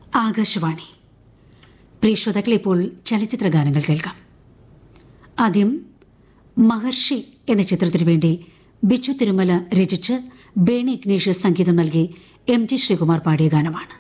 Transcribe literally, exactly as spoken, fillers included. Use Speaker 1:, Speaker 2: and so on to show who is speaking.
Speaker 1: ആകാശവാണി. പ്രിയ ശ്രോതാക്കളെ, ഇപ്പോൾ ചലച്ചിത്ര ഗാനങ്ങൾ കേൾക്കാം. ആദ്യം മഹർഷി എന്ന ചിത്രത്തിനു വേണ്ടി ബിച്ചു തിരുമല രചിച്ച് ബേണി ഇഗ്നേഷ്യസ് സംഗീതം നൽകി എം ജി ശ്രീകുമാർ പാടിയ ഗാനമാണ്.